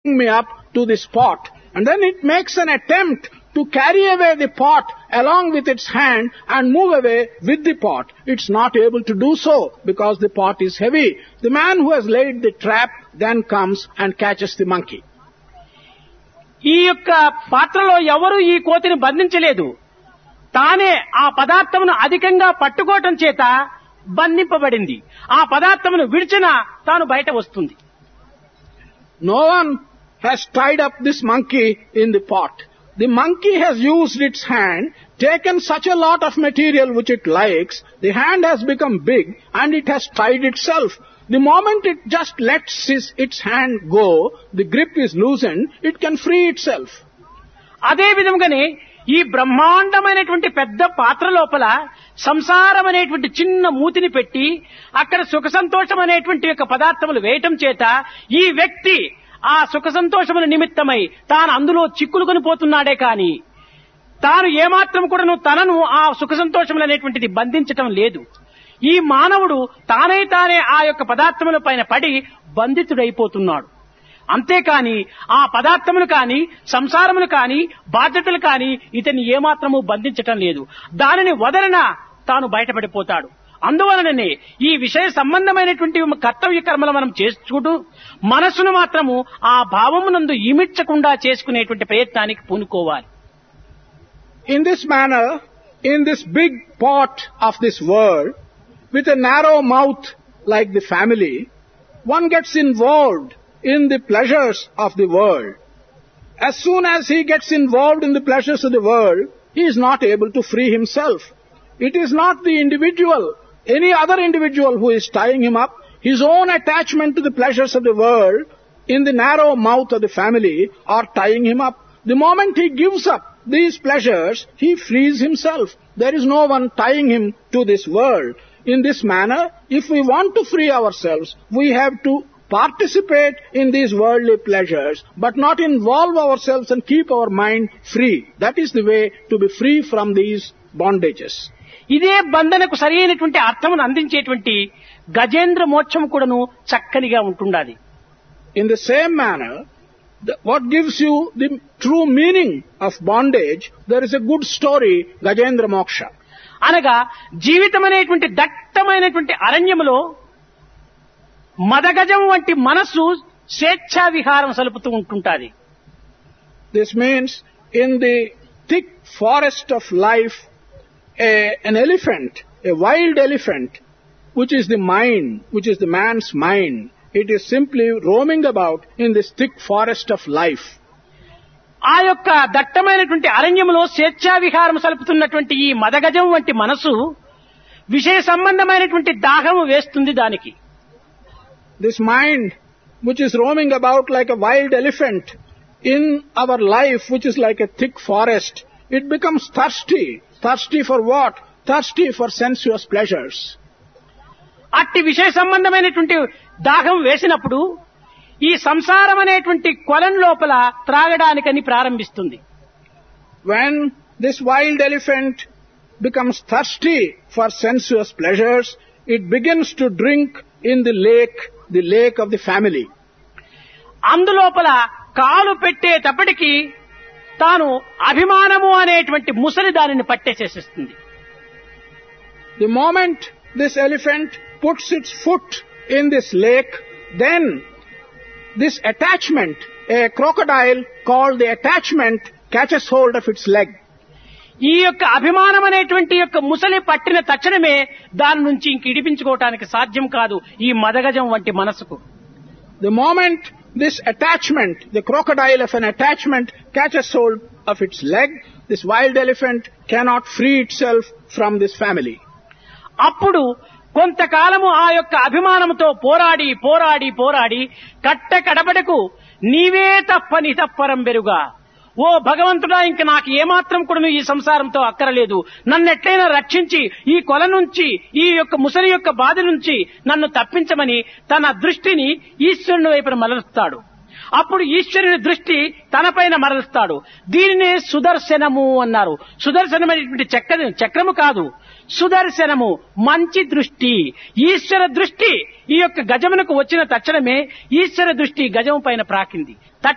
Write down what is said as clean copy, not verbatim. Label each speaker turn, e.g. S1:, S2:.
S1: me up to this pot. And then it makes an attempt to carry away the pot along with its hand and move away with the pot. It's not able to do so because the pot is heavy. The man who has laid the trap then comes and catches the monkey.
S2: ఈ యొక్క పాత్రలో ఎవరు ఈ కోతిని బంధించలేదు. తానే ఆ పదార్థమును అధికంగా పట్టుకోవటం చేత బంధింపబడింది. ఆ పదార్థమును విడిచినా తాను బయట వస్తుంది.
S1: No one has tied up this monkey in the pot. The monkey has used its hand, taken such a lot of material which it likes, the hand has become big and it has tied itself. The moment it just lets its hand go, the grip is loosened, it can free itself.
S2: అదే విధంగానే ఈ బ్రహ్మాండమైనటువంటి పెద్ద పాత్ర లోపల సంసారం అనేటువంటి చిన్న మూతిని పెట్టి అక్కడ సుఖ సంతోషం అనేటువంటి యొక్క పదార్థములు వేయటం చేత ఈ వ్యక్తి ఆ సుఖ సంతోషముల నిమిత్తమై తాను అందులో చిక్కులుకొని పోతున్నాడే కాని తాను ఏమాత్రం కూడాను తనను ఆ సుఖ సంతోషములు అనేటువంటిది బంధించటం లేదు. ఈ మానవుడు తానే ఆ యొక్క పదార్థముల పైన పడి బంధితుడైపోతున్నాడు. అంతేకాని ఆ పదార్థములు కాని సంసారములు కాని బాధ్యతలు కాని ఇతన్ని ఏమాత్రము బంధించటం లేదు. దానిని వదలన తాను బయటపడిపోతాడు. అందువలననే ఈ విషయ సంబంధమైనటువంటి కర్తవ్య కర్మలు మనం చేసుకుంటూ మనసును మాత్రము ఆ భావమునందు ఇమిడ్చకుండా చేసుకునేటువంటి ప్రయత్నానికి పూనుకోవాలి.
S1: In this manner, in this big pot of this world, with a narrow mouth like the family, one gets involved in the pleasures of the world. As soon as he gets involved in the pleasures of the world, he is not able to free himself. It is not the individual, any other individual who is tying him up. His own attachment to the pleasures of the world in the narrow mouth of the family are tying him up. The moment he gives up these pleasures, he frees himself. There is no one tying him to this world. In this manner, if we want to free ourselves, we have to participate in these worldly pleasures, but not involve ourselves and keep our mind free. That is the way to be free from these bondages.
S2: ఇదే బంధనకు సరైనటువంటి అర్థమును అందించేటువంటి గజేంద్ర మోక్షం కూడాను చక్కనిగా ఉంటుండాలి.
S1: In the same manner, what gives you the true meaning of bondage, there is a good story, Gajendra Moksha.
S2: అనగా జీవితం అనేటువంటి దట్టమైనటువంటి అరణ్యములో మదగజం వంటి మనస్సు స్వేచ్ఛా విహారం సలుపుతూ ఉంటుంటాది.
S1: This means in the thick forest of life, an elephant, a wild elephant, which is the mind, which is the man's mind, it is simply roaming about in this thick forest of life.
S2: ఆ యొక్క దట్టమైనటువంటి అరణ్యములో స్వేచ్ఛా విహారం సలుపుతున్నటువంటి ఈ మదగజం వంటి మనసు విషయ సంబంధమైనటువంటి దాహము వేస్తుంది దానికి.
S1: This mind, which is roaming about like a wild elephant in our life, which is like a thick forest, it becomes thirsty. Thirsty for what? Thirsty for sensuous pleasures.
S2: అట్టి విషయ సంబంధమైనటువంటి దాహం వేసినప్పుడు ఈ సంసారం అనేటువంటి కొలం లోపల త్రాగడానికని ప్రారంభిస్తుంది.
S1: When this wild elephant becomes thirsty for sensuous pleasures, it begins to drink in the lake of the family.
S2: అందులోపల కాలు పెట్టేటప్పటికి తాను అభిమానము అనేటువంటి ముసలి దానిని పట్టేసేస్తుంది.
S1: The moment this elephant puts its foot in this lake, then this attachment, a crocodile called the attachment, catches hold of its leg.
S2: ఈ యొక్క అభిమానం అనేటువంటి యొక్క ముసలి పట్టిన తక్షణమే దాని నుంచి ఇంక ఇడిపించుకోవటానికి సాధ్యం కాదు ఈ మదగజం వంటి మనసుకు.
S1: The moment this attachment, the crocodile of an attachment, catches hold of its leg, this wild elephant cannot free itself from this family.
S2: అప్పుడు కొంతకాలము ఆ యొక్క అభిమానముతో పోరాడి కట్ట కడబడకు నీవే తప్ప నితప్పరం బెరుగా, ఓ భగవంతుడా, ఇంక నాకు ఏమాత్రం కూడా ఈ సంసారంతో అక్కరలేదు, నన్నెట్లయినా రక్షించి ఈ కొల నుంచి ఈ యొక్క ముసలి యొక్క బాధ నుంచి నన్ను తప్పించమని తన దృష్టిని ఈశ్వరుని వైపున మరలుస్తాడు. అప్పుడు ఈశ్వరుని దృష్టి తనపైన మరలుస్తాడు. దీనినే సుదర్శనము అన్నారు. సుదర్శనమైనటువంటి చక్రము కాదు, సుదర్శనము మంచి దృష్టి. ఈశ్వర దృష్టి ఈ యొక్క గజమునకు వచ్చిన తక్షణమే ఈశ్వర దృష్టి గజము పైన ప్రాకింది.